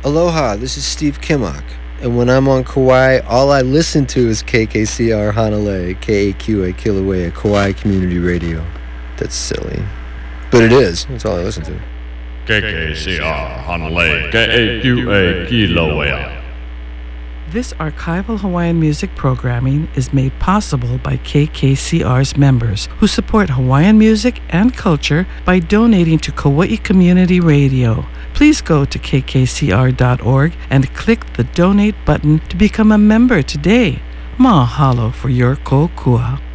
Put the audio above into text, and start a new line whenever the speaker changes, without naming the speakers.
Aloha, this is Steve Kimmock. And when I'm on Kauai, all I listen to is KKCR Hanalei, KAQA Kilauea, Kauai Community Radio. That's silly. But it is. That's all I listen to.
KKCR Hanalei, KAQA Kilauea.
This archival Hawaiian music programming is made possible by KKCR's members who support Hawaiian music and culture by donating to Kauai Community Radio. Please go to kkcr.org and click the donate button to become a member today. Mahalo for your kokua.